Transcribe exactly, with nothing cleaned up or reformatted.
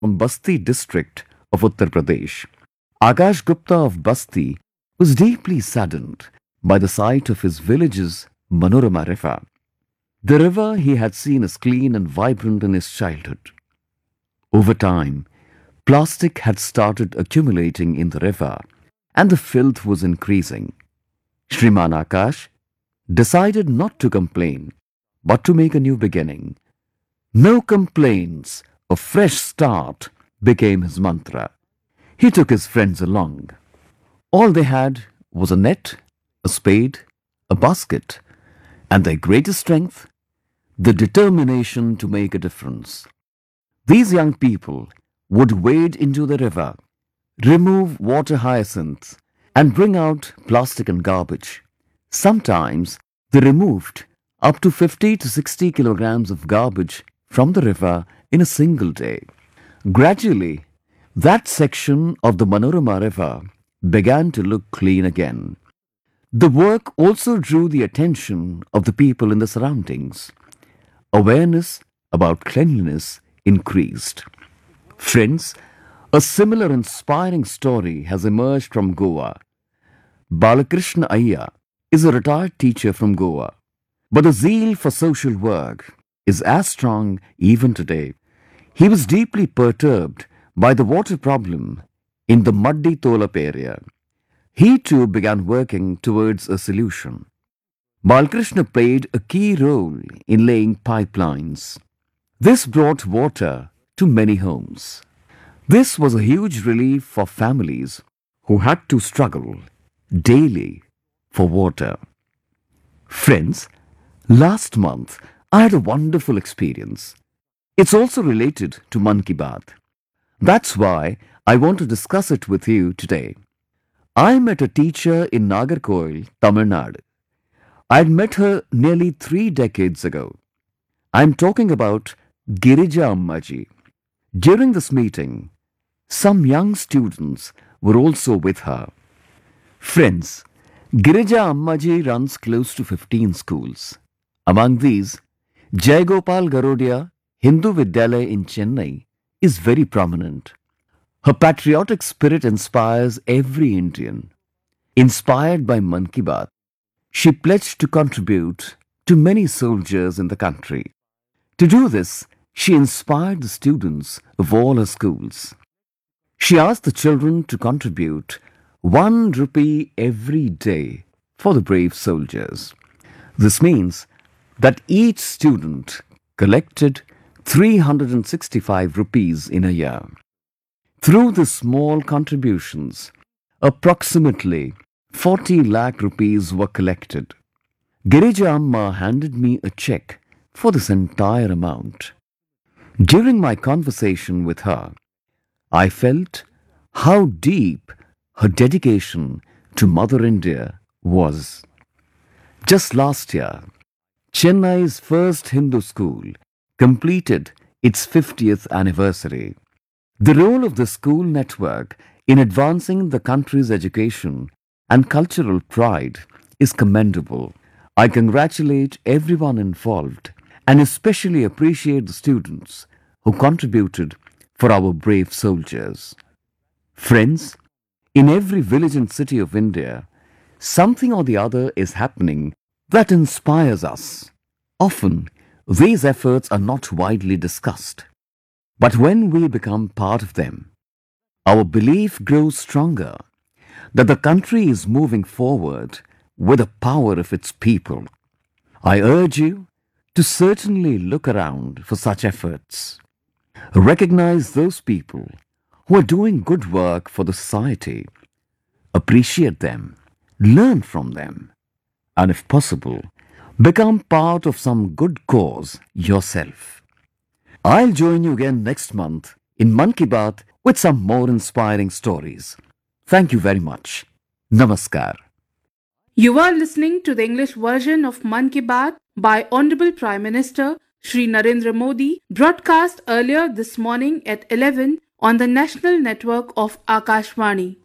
from Basti district of Uttar Pradesh. Akash Gupta of Basti was deeply saddened by the sight of his village's Manorama River. The river he had seen as clean and vibrant in his childhood. Over time, plastic had started accumulating in the river and the filth was increasing. Shriman Akash decided not to complain, but to make a new beginning. No complaints, a fresh start became his mantra. He took his friends along. All they had was a net, a spade, a basket, and their greatest strength, the determination to make a difference. These young people would wade into the river, remove water hyacinths, and bring out plastic and garbage. Sometimes they removed up to fifty to sixty kilograms of garbage from the river in a single day. Gradually, that section of the Manorama River began to look clean again. The work also drew the attention of the people in the surroundings. Awareness about cleanliness increased. Friends, a similar inspiring story has emerged from Goa. Balakrishna Iyer is a retired teacher from Goa, but the zeal for social work is as strong even today. He was deeply perturbed by the water problem in the Maddi Tolap area. He too began working towards a solution. Balakrishna played a key role in laying pipelines. This brought water to many homes. This was a huge relief for families who had to struggle daily for water. Friends, last month I had a wonderful experience. It's also related to Mann Ki Baat. That's why I want to discuss it with you today. I met a teacher in Nagarkoil, Tamil Nadu. I had met her nearly three decades ago. I am talking about Girija Ammaji. During this meeting, some young students were also with her. Friends, Girija Ammaji runs close to fifteen schools. Among these, Jayagopal Garodia Hindu Vidyalaya in Chennai is very prominent. Her patriotic spirit inspires every Indian. Inspired by Mann Ki Baat, she pledged to contribute to many soldiers in the country. To do this, she inspired the students of all her schools. She asked the children to contribute one rupee every day for the brave soldiers. This means that each student collected three hundred sixty-five rupees in a year. Through the small contributions, approximately forty lakh rupees were collected. Girija Amma handed me a check for this entire amount. During my conversation with her, I felt how deep her dedication to Mother India was. Just last year, Chennai's first Hindu school completed its fiftieth anniversary. The role of the school network in advancing the country's education and cultural pride is commendable. I congratulate everyone involved and especially appreciate the students who contributed for our brave soldiers. Friends, in every village and city of India, something or the other is happening that inspires us. Often, these efforts are not widely discussed. But when we become part of them, our belief grows stronger that the country is moving forward with the power of its people. I urge you to certainly look around for such efforts. Recognize those people who are doing good work for the society. Appreciate them, learn from them, and if possible, become part of some good cause yourself. I'll join you again next month in Mann Ki Baat with some more inspiring stories. Thank you very much. Namaskar. You are listening to the English version of Mann Ki Baat by Honorable Prime Minister Shri Narendra Modi, broadcast earlier this morning at eleven on the national network of Akashvani.